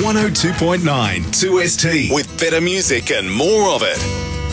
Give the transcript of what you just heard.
102.9 2ST with better music and more of it.